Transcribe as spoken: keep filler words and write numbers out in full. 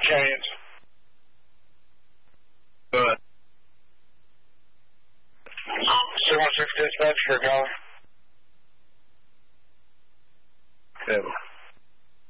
Chains. Good. seven one six dispatch for a caller.